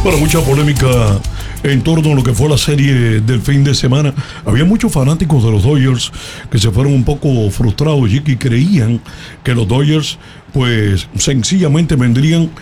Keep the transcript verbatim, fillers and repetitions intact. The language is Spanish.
Bueno, mucha polémica en torno a lo que fue la serie del fin de semana. Había muchos fanáticos de los Dodgers que se fueron un poco frustrados y que creían que los Dodgers pues sencillamente vendrían